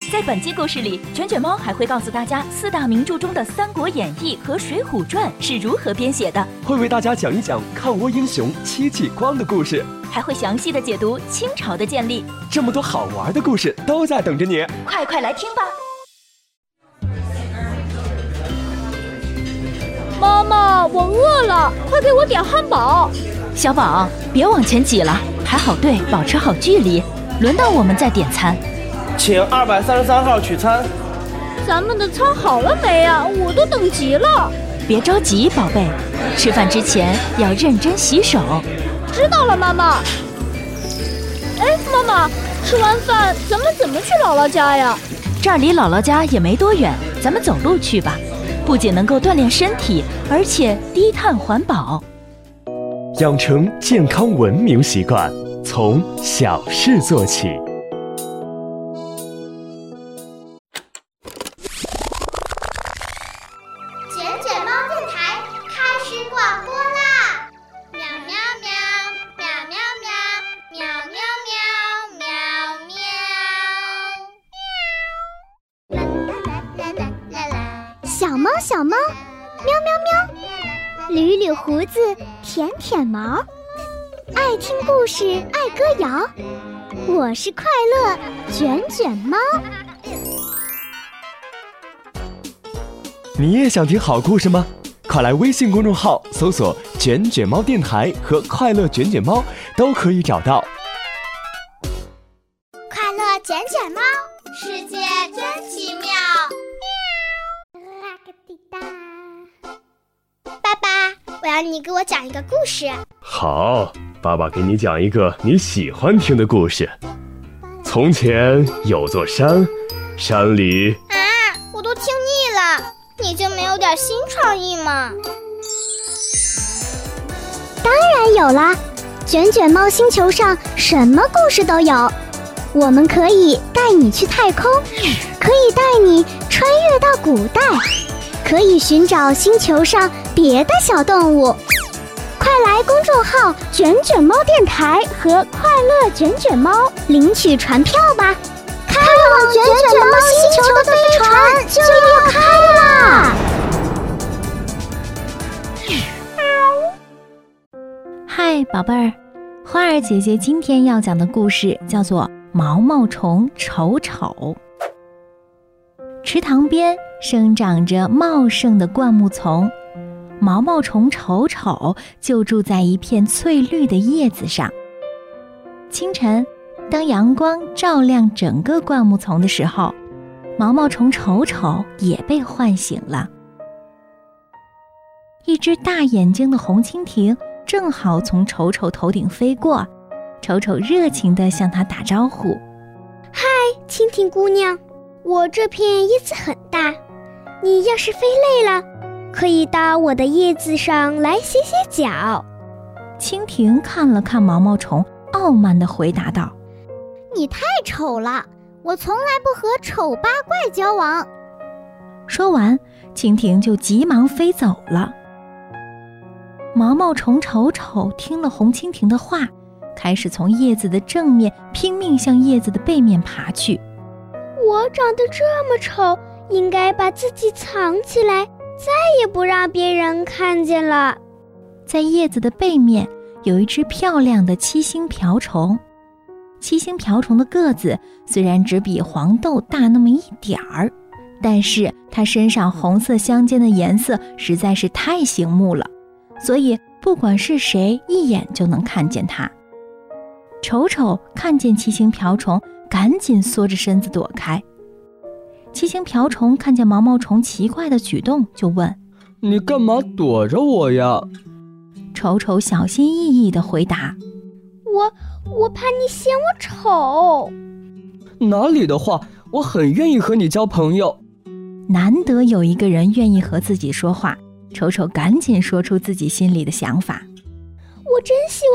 在本期故事里，卷卷猫还会告诉大家4大名著中的《三国演义》和《水浒传》是如何编写的， 会为大家讲一讲抗倭英雄戚继光的故事， 还会详细的解读清朝的建立。 这么多好玩的故事都在等着你， 快来听吧！ 妈妈，我饿了，快给我点汉堡。 小宝，别往前挤了，排好队，保持好距离，轮到我们再点餐。 请233号取餐。 咱们的餐好了没啊？我都等急了。 别着急，宝贝，吃饭之前要认真洗手。 知道了，妈妈。哎，妈妈，吃完饭咱们怎么去姥姥家呀？ 这儿离姥姥家也没多远，咱们走路去吧。不仅能够锻炼身体，而且低碳环保。 养成健康文明习惯，从小事做起。 卷卷猫电台开始广播啦！喵喵喵，喵喵喵，喵喵喵，喵喵。啦啦啦啦啦！小猫小猫，喵喵喵，捋捋胡子，舔舔毛，爱听故事，爱歌谣。我是快乐卷卷猫。 你也想听好故事吗？快来微信公众号搜索“卷卷猫电台”和“快乐卷卷猫”，都可以找到。 快乐卷卷猫，世界真奇妙。爸爸，我要你给我讲一个故事。 好，爸爸给你讲一个你喜欢听的故事。从前有座山，山里…… 我都听腻了，你就没有点新创意吗？当然有啦，卷卷猫星球上什么故事都有。我们可以带你去太空，可以带你穿越到古代，可以寻找星球上别的小动物。快来公众号卷卷猫电台和快乐卷卷猫领取船票吧，开往卷卷猫星球的飞船就要开啦！ 嗨，宝贝儿，花儿姐姐今天要讲的故事叫做《毛毛虫丑丑》。池塘边生长着茂盛的灌木丛，毛毛虫丑丑就住在一片翠绿的叶子上。清晨，当阳光照亮整个灌木丛的时候，毛毛虫丑丑也被唤醒了。一只大眼睛的红蜻蜓正好从丑丑头顶飞过，丑丑热情地向它打招呼： 嗨，蜻蜓姑娘，我这片叶子很大，你要是飞累了，可以到我的叶子上来歇歇脚。 蜻蜓看了看毛毛虫，傲慢地回答道： 你太丑了，我从来不和丑八怪交往。 说完，蜻蜓就急忙飞走了。毛毛虫丑丑听了红蜻蜓的话，开始从叶子的正面拼命向叶子的背面爬去。 我长得这么丑，应该把自己藏起来，再也不让别人看见了。 在叶子的背面有一只漂亮的七星瓢虫。七星瓢虫的个子虽然只比黄豆大那么一点儿，但是它身上红色相间的颜色实在是太醒目了，所以不管是谁一眼就能看见它。丑丑看见七星瓢虫，赶紧缩着身子躲开。七星瓢虫看见毛毛虫奇怪的举动，就问： 你干嘛躲着我呀？ 丑丑小心翼翼地回答： 我怕你嫌我丑。 哪里的话，我很愿意和你交朋友。 难得有一个人愿意和自己说话，丑丑赶紧说出自己心里的想法： 我真希